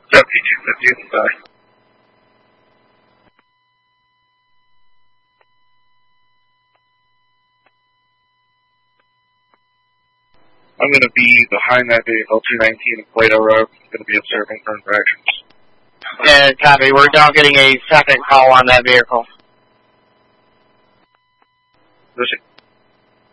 Yeah, P250 inside. I'm going to be behind that vehicle, 219 Plato Road. I'm going to be observing for infractions. And copy. We're now getting a second call on that vehicle. Listen.